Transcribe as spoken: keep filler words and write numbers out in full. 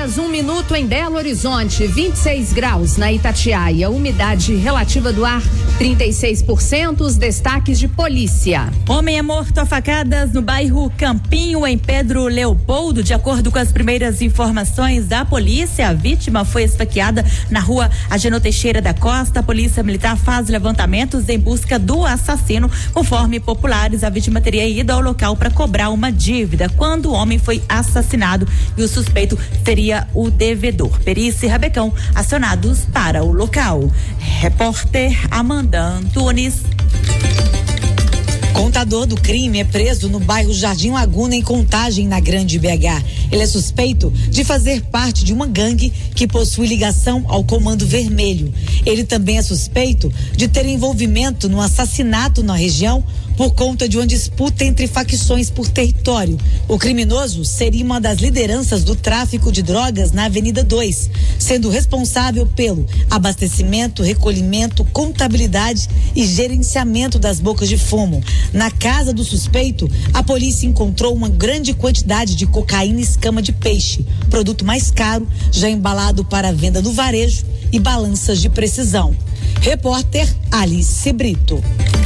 horas, um minuto em Belo Horizonte, vinte e seis graus na Itatiaia, umidade relativa do ar trinta e seis por cento. Os destaques de polícia. Homem é morto a facadas no bairro Campinho, em Pedro Leopoldo. De acordo com as primeiras informações da polícia, a vítima foi esfaqueada na rua Agenor Teixeira da Costa. A polícia militar faz levantamentos em busca do assassino. Conforme populares, a vítima teria ido ao local para cobrar uma dívida quando o homem foi assassinado e o suspeito seria o devedor. Perícia e Rabecão acionados para o local. Repórter Amanda Antunes. Contador do crime é preso no bairro Jardim Laguna, em Contagem, na Grande B H. Ele é suspeito de fazer parte de uma gangue que possui ligação ao Comando Vermelho. Ele também é suspeito de ter envolvimento no assassinato na região por conta de uma disputa entre facções por território. O criminoso seria uma das lideranças do tráfico de drogas na Avenida dois, sendo responsável pelo abastecimento, recolhimento, contabilidade e gerenciamento das bocas de fumo. Na casa do suspeito, a polícia encontrou uma grande quantidade de cocaína e escama de peixe, produto mais caro, já embalado para venda no varejo, e balanças de precisão. Repórter Alice Brito.